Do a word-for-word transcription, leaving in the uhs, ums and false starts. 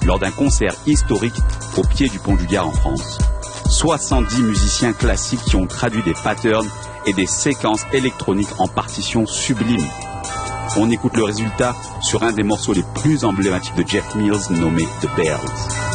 lors d'un concert historique au pied du pont du Gard en France. soixante-dix musiciens classiques qui ont traduit des patterns et des séquences électroniques en partitions sublimes. On écoute le résultat sur un des morceaux les plus emblématiques de Jeff Mills nommé The Bells.